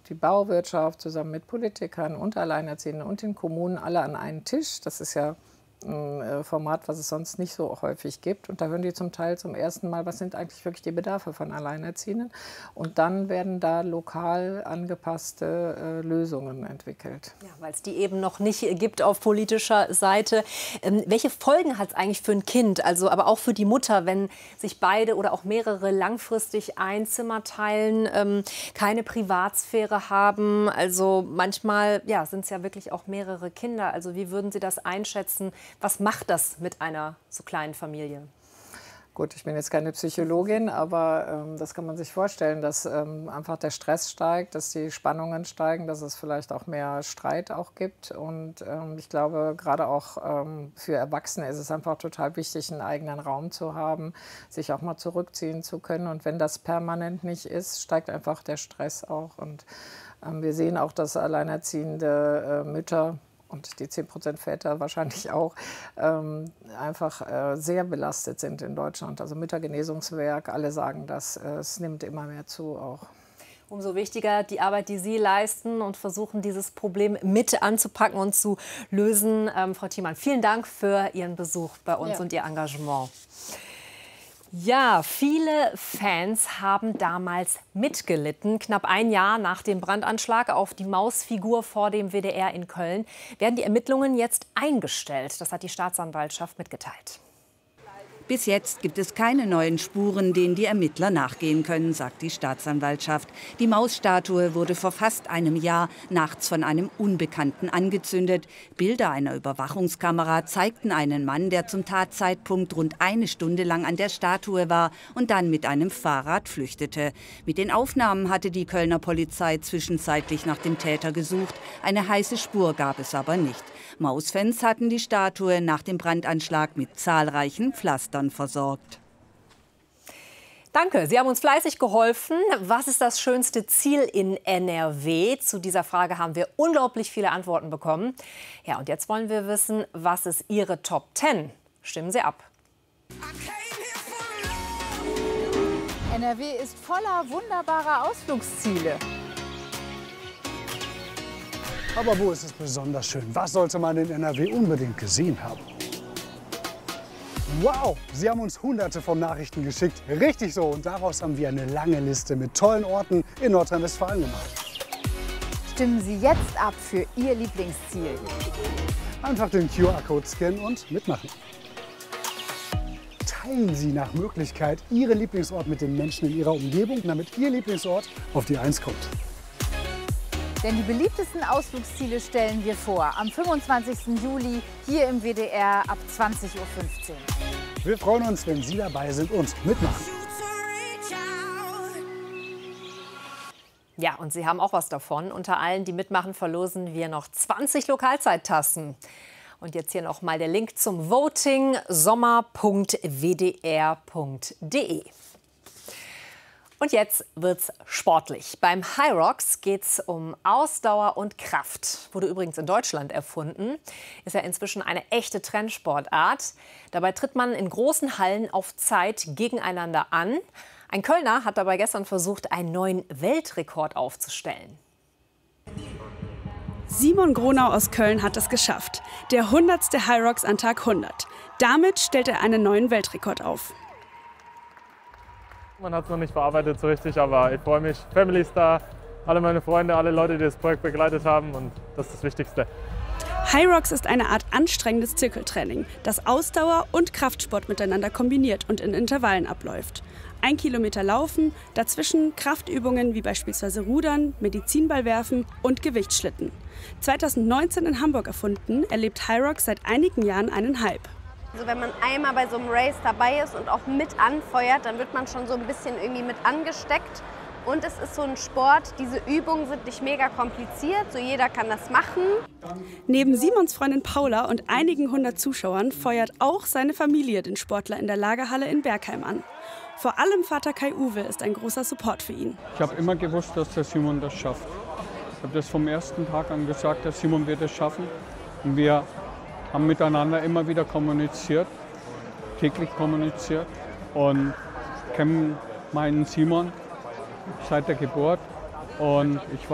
die Bauwirtschaft zusammen mit Politikern und Alleinerziehenden und den Kommunen alle an einen Tisch. Das ist ja ein Format, was es sonst nicht so häufig gibt. Und da hören die zum Teil zum ersten Mal, was sind eigentlich wirklich die Bedarfe von Alleinerziehenden. Und dann werden da lokal angepasste Lösungen entwickelt. Ja, weil es die eben noch nicht gibt auf politischer Seite. Welche Folgen hat es eigentlich für ein Kind, also aber auch für die Mutter, wenn sich beide oder auch mehrere langfristig ein Zimmer teilen, keine Privatsphäre haben? Also manchmal ja, sind es ja wirklich auch mehrere Kinder. Also wie würden Sie das einschätzen? Was macht das mit einer so kleinen Familie? Gut, ich bin jetzt keine Psychologin, aber das kann man sich vorstellen, dass einfach der Stress steigt, dass die Spannungen steigen, dass es vielleicht auch mehr Streit auch gibt. Und ich glaube, gerade auch für Erwachsene ist es einfach total wichtig, einen eigenen Raum zu haben, sich auch mal zurückziehen zu können. Und wenn das permanent nicht ist, steigt einfach der Stress auch. Und wir sehen auch, dass alleinerziehende Mütter und die 10% Väter wahrscheinlich auch, einfach sehr belastet sind in Deutschland. Also Müttergenesungswerk, alle sagen das, es nimmt immer mehr zu auch. Umso wichtiger die Arbeit, die Sie leisten und versuchen, dieses Problem mit anzupacken und zu lösen. Frau Thiemann, vielen Dank für Ihren Besuch bei uns und Ihr Engagement. Ja, viele Fans haben damals mitgelitten. Knapp ein Jahr nach dem Brandanschlag auf die Mausfigur vor dem WDR in Köln werden die Ermittlungen jetzt eingestellt. Das hat die Staatsanwaltschaft mitgeteilt. Bis jetzt gibt es keine neuen Spuren, denen die Ermittler nachgehen können, sagt die Staatsanwaltschaft. Die Mausstatue wurde vor fast einem Jahr nachts von einem Unbekannten angezündet. Bilder einer Überwachungskamera zeigten einen Mann, der zum Tatzeitpunkt rund eine Stunde lang an der Statue war und dann mit einem Fahrrad flüchtete. Mit den Aufnahmen hatte die Kölner Polizei zwischenzeitlich nach dem Täter gesucht. Eine heiße Spur gab es aber nicht. Mausfans hatten die Statue nach dem Brandanschlag mit zahlreichen Pflastern versorgt. Danke, Sie haben uns fleißig geholfen. Was ist das schönste Ziel in NRW? Zu dieser Frage haben wir unglaublich viele Antworten bekommen. Ja, und jetzt wollen wir wissen, was ist Ihre Top 10? Stimmen Sie ab. NRW ist voller wunderbarer Ausflugsziele. Aber wo ist es besonders schön? Was sollte man in NRW unbedingt gesehen haben? Wow, Sie haben uns hunderte von Nachrichten geschickt. Richtig so. Und daraus haben wir eine lange Liste mit tollen Orten in Nordrhein-Westfalen gemacht. Stimmen Sie jetzt ab für Ihr Lieblingsziel. Einfach den QR-Code scannen und mitmachen. Teilen Sie nach Möglichkeit Ihren Lieblingsort mit den Menschen in Ihrer Umgebung, damit Ihr Lieblingsort auf die 1 kommt. Denn die beliebtesten Ausflugsziele stellen wir vor. Am 25. Juli hier im WDR ab 20:15 Uhr. Wir freuen uns, wenn Sie dabei sind und mitmachen. Ja, und Sie haben auch was davon. Unter allen, die mitmachen, verlosen wir noch 20 Lokalzeittassen. Und jetzt hier noch mal der Link zum Voting: sommer.wdr.de. Und jetzt wird's sportlich. Beim High Rocks geht's um Ausdauer und Kraft. Wurde übrigens in Deutschland erfunden. Ist ja inzwischen eine echte Trendsportart. Dabei tritt man in großen Hallen auf Zeit gegeneinander an. Ein Kölner hat dabei gestern versucht, einen neuen Weltrekord aufzustellen. Simon Gronau aus Köln hat es geschafft. Der 100. High Rocks an Tag 100. Damit stellt er einen neuen Weltrekord auf. Man hat es noch nicht verarbeitet so richtig, aber ich freue mich. Family ist da, alle meine Freunde, alle Leute, die das Projekt begleitet haben, und das ist das Wichtigste. High Rocks ist eine Art anstrengendes Zirkeltraining, das Ausdauer und Kraftsport miteinander kombiniert und in Intervallen abläuft. 1 Kilometer Laufen, dazwischen Kraftübungen wie beispielsweise Rudern, Medizinball werfen und Gewichtsschlitten. 2019 in Hamburg erfunden, erlebt High Rocks seit einigen Jahren einen Hype. Also wenn man einmal bei so einem Race dabei ist und auch mit anfeuert, dann wird man schon so ein bisschen irgendwie mit angesteckt. Und es ist so ein Sport, diese Übungen sind nicht mega kompliziert, so jeder kann das machen. Neben Simons Freundin Paula und einigen 100 Zuschauern feuert auch seine Familie den Sportler in der Lagerhalle in Bergheim an. Vor allem Vater Kai-Uwe ist ein großer Support für ihn. Ich habe immer gewusst, dass der Simon das schafft. Ich habe das vom ersten Tag an gesagt, der Simon wird es schaffen. Und wir haben miteinander immer wieder kommuniziert, täglich kommuniziert, und kennen meinen Simon seit der Geburt. Und ich war